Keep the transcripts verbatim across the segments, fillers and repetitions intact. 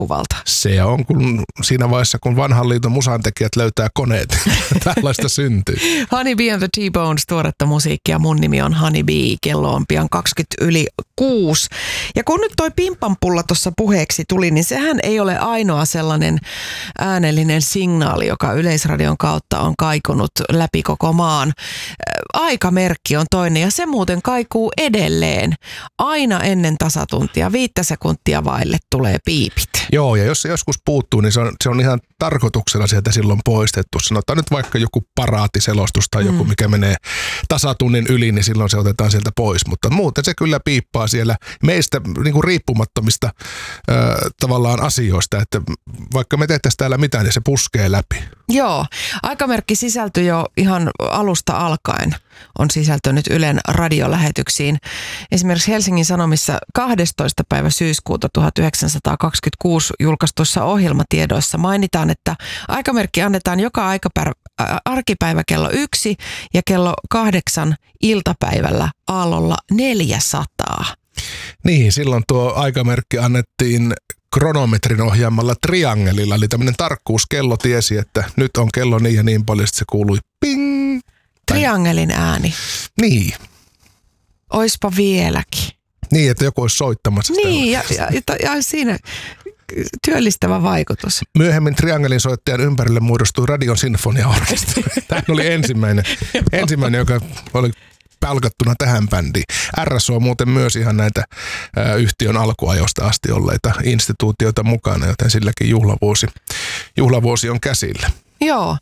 jatkuvalta. Se on kun siinä vaiheessa, kun vanhan liiton musantekijät löytää koneet. Tällaista syntyy. Honey Bee and the T-Bones, tuoretta musiikkia. Mun nimi on Honey Bee. Kello on pian kaksikymmentä yli kuusi. Ja kun nyt toi pimpanpulla tuossa puheeksi tuli, niin sehän ei ole ainoa sellainen äänellinen signaali, joka Yleisradion kautta on kaikunut läpi koko maan. Aikamerkki on toinen ja se muuten kaikuu edelleen. Aina ennen tasatuntia, viittä sekuntia vaille tulee piipit. Joo, ja jos se joskus puuttuu, niin se on, se on ihan tarkoituksella sieltä silloin poistettu. Sanotaan nyt vaikka joku paraatiselostus tai joku, mikä menee tasatunnin yli, niin silloin se otetaan sieltä pois. Mutta muuten se kyllä piippaa siellä meistä niin kuin riippumattomista äh, tavallaan asioista, että vaikka me tehtäisiin täällä mitään, niin se puskee läpi. Joo, aikamerkki sisältyi jo ihan alusta alkaen. On sisältynyt Ylen radiolähetyksiin. Esimerkiksi Helsingin Sanomissa kahdestoista päivä syyskuuta tuhatyhdeksänsataakaksikymmentäkuusi julkaistuissa ohjelmatiedoissa mainitaan, että aikamerkki annetaan joka aikapäivä, arkipäivä kello yksi ja kello kahdeksan iltapäivällä aallolla neljäsataa. Niin, silloin tuo aikamerkki annettiin kronometrin ohjaamalla triangelilla, eli tämmöinen tarkkuuskello tiesi, että nyt on kello niin ja niin paljon, että se kuului ping. Triangelin ääni. Niin. Oispa vieläkin. Niin, että joku olisi soittamassa sitä. Niin, ja, ja, ja, ja siinä työllistävä vaikutus. Myöhemmin triangelin soittajan ympärille muodostui Radion sinfoniaorkesteri. Tämä oli ensimmäinen, ensimmäinen, joka oli palkattuna tähän bändiin. R S O on muuten myös ihan näitä ä, yhtiön alkuajosta asti olleita instituutioita mukana, joten silläkin juhlavuosi, juhlavuosi on käsillä. Joo,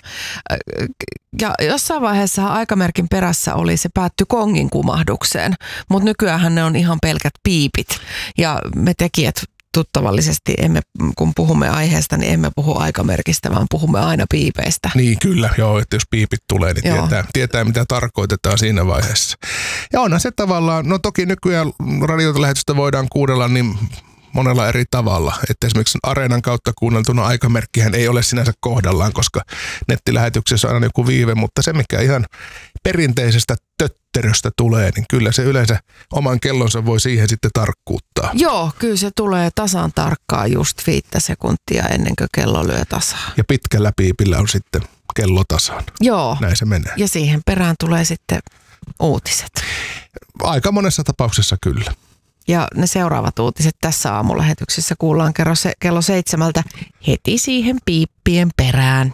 ja jossain vaiheessa aikamerkin perässä oli, se päättyi kongin kumahdukseen, mutta nykyäänhän ne on ihan pelkät piipit. Ja me tekijät tuttavallisesti, emme, kun puhumme aiheesta, niin emme puhu aikamerkistä, vaan puhumme aina piipeistä. Niin kyllä, joo, että jos piipit tulee, niin tietää, tietää, mitä tarkoitetaan siinä vaiheessa. Ja onhan se tavallaan, no toki nykyään radiolähetystä voidaan kuunnella niin monella eri tavalla. Että esimerkiksi Areenan kautta kuunneltuna aikamerkkihän ei ole sinänsä kohdallaan, koska nettilähetyksessä on aina joku viive, mutta se mikä ihan perinteisestä tötteröstä tulee, niin kyllä se yleensä oman kellonsa voi siihen sitten tarkkuuttaa. Joo, kyllä se tulee tasan tarkkaan just viittä sekuntia ennen kuin kello lyö tasaan. Ja pitkällä piipillä on sitten kello tasan. Joo. Näin se menee. Ja siihen perään tulee sitten uutiset. Aika monessa tapauksessa kyllä. Ja ne seuraavat uutiset tässä aamulähetyksessä kuullaan kello, se, kello seitsemältä heti siihen piippien perään.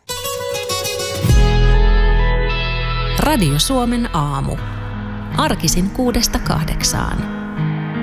Radio Suomen aamu. Arkisin kuudesta kahdeksaan.